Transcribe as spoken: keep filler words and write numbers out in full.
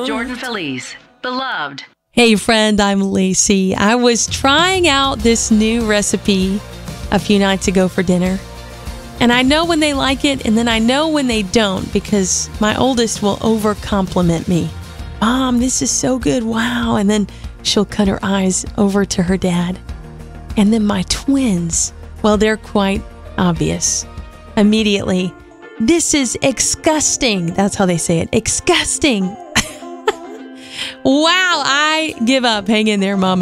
Jordan Feliz, Beloved. Hey friend, I'm Lacey. I was trying out this new recipe a few nights ago for dinner. And I know when they like it, and then I know when they don't, because my oldest will over compliment me. Mom, this is so good. Wow. And then she'll cut her eyes over to her dad. And then my twins, well, they're quite obvious. Immediately, this is exgusting. That's how they say it. Exgusting. Wow, I give up. Hang in there, Mama.